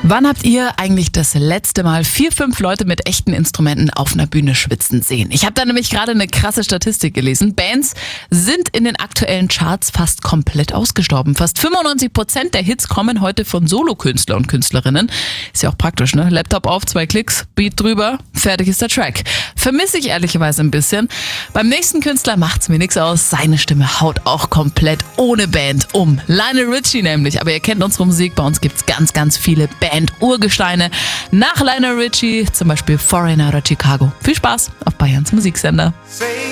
Wann habt ihr eigentlich das letzte Mal 4, 5 Leute mit echten Instrumenten auf einer Bühne schwitzen sehen? Ich habe da nämlich gerade eine krasse Statistik gelesen. Bands sind in den aktuellen Charts fast komplett ausgestorben. Fast 95% der Hits kommen heute von Solokünstler und Künstlerinnen. Ist ja auch praktisch, ne? Laptop auf, 2 Klicks, Beat drüber, fertig ist der Track. Vermisse ich ehrlicherweise ein bisschen. Beim nächsten Künstler macht's mir nichts aus. Seine Stimme haut auch komplett ohne Band um. Lionel Richie nämlich. Aber ihr kennt unsere Musik. Bei uns gibt's ganz, ganz viele Band-Urgesteine. Nach Lionel Richie zum Beispiel Foreigner oder Chicago. Viel Spaß auf Bayerns Musiksender.